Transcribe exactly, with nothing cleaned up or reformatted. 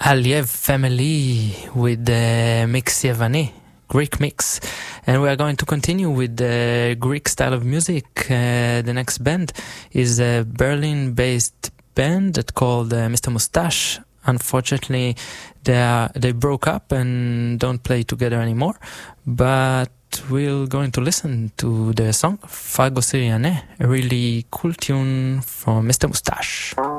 Aliev family with the mix Yevani, Greek mix. And we are going to continue with the Greek style of music. Uh, the next band is a Berlin-based band that called uh, Mister Mustache. Unfortunately, they are, they broke up and don't play together anymore. But we're going to listen to the song Fargo Siriane, a really cool tune from Mister Mustache.